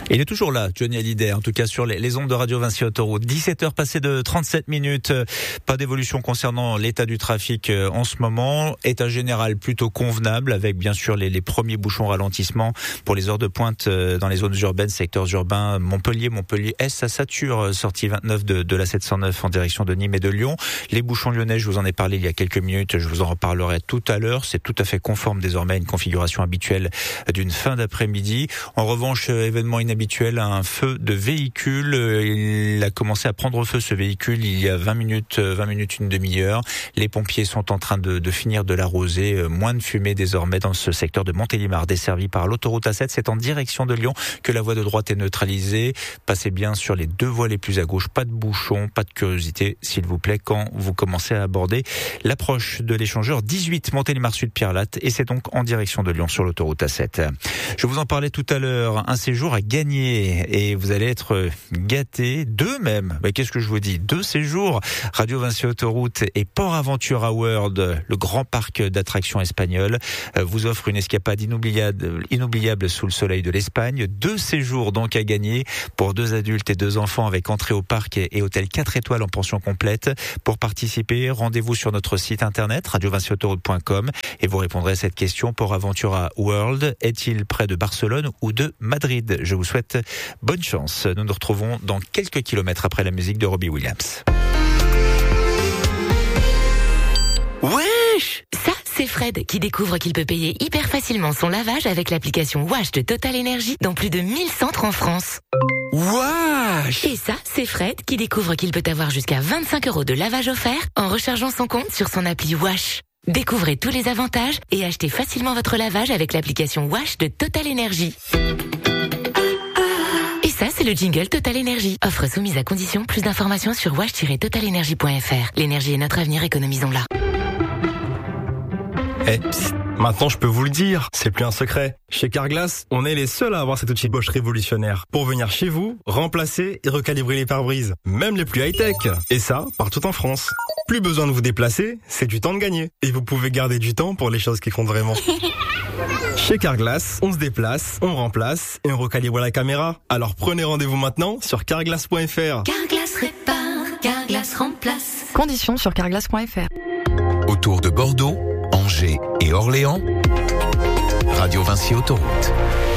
Il est toujours là, Johnny Hallyday, en tout cas sur les ondes de Radio Vinci Autoroute. 17h passées de 37 minutes. Pas d'évolution concernant l'état du trafic en ce moment. État général plutôt convenable, avec bien sûr les premiers bouchons ralentissement pour les heures de pointe dans les zones urbaines, secteurs urbains, Montpellier-Est, ça sature, sortie 29 de la 709 en direction de Nîmes et de Lyon. Les bouchons lyonnais, je vous en ai parlé il y a quelques minutes, je vous en reparlerai tout à l'heure. C'est tout à fait conforme désormais à une configuration habituelle d'une fin d'après-midi. En revanche, événement inhabituel, un feu de véhicule. Il a commencé à prendre feu, ce véhicule, il y a 20 minutes, une demi-heure. Les pompiers sont en train de finir de l'arroser. Moins de fumée désormais dans ce secteur de Montélimar, desservi par l'autoroute A7. C'est en direction de Lyon que la voie de droite est neutralisée. Passez bien sur les deux voies les plus à gauche. Pas de bouchons, pas de curiosité, s'il vous plaît, quand vous commencez à aborder l'approche de l'échangeur 18 Montélimar Sud Pierre-Latte. Et c'est donc en direction de Lyon sur l'autoroute A7. Je vous en parlais tout à l'heure. Un séjour à gagner et vous allez être gâtés. Deux même. Mais qu'est-ce que je vous dis? Deux séjours. Radio Vinci Autoroute et Port Aventura World, le grand parc d'attractions espagnol, vous offre une escapade inoubliable sous le soleil de l'Espagne. Deux séjours donc à gagner pour deux adultes et deux enfants avec entrée au parc et hôtel 4 étoiles en pension complète. Pour participer, rendez-vous sur notre site internet radiovinciautoroute.com et vous répondrez à cette question. Port Aventura World est-il près de Barcelone ou de Madrid? Je vous souhaite bonne chance. Nous nous retrouvons dans quelques kilomètres après la musique de Robbie Williams. Wesh! Ça, c'est Fred qui découvre qu'il peut payer hyper facilement son lavage avec l'application Wash de Total Energy dans plus de 1000 centres en France. Wesh! Et ça, c'est Fred qui découvre qu'il peut avoir jusqu'à 25 € de lavage offert en rechargeant son compte sur son appli Wash. Découvrez tous les avantages et achetez facilement votre lavage avec l'application Wash de Total Energy. Et ça, c'est le jingle Total Energy. Offre soumise à condition. Plus d'informations sur wash-totalenergy.fr. L'énergie est notre avenir, économisons-la. Psst, maintenant je peux vous le dire, c'est plus un secret. Chez Carglass, on est les seuls à avoir cet outil Bosch révolutionnaire pour venir chez vous, remplacer et recalibrer les pare-brises, même les plus high-tech. Et ça, partout en France. Plus besoin de vous déplacer, c'est du temps de gagner. Et vous pouvez garder du temps pour les choses qui comptent vraiment. Chez Carglass, on se déplace, on remplace et on recalibre la caméra. Alors prenez rendez-vous maintenant sur carglass.fr. Carglass répare, Carglass remplace. Conditions sur carglass.fr. Autour de Bordeaux, Angers et Orléans, Radio Vinci Autoroute.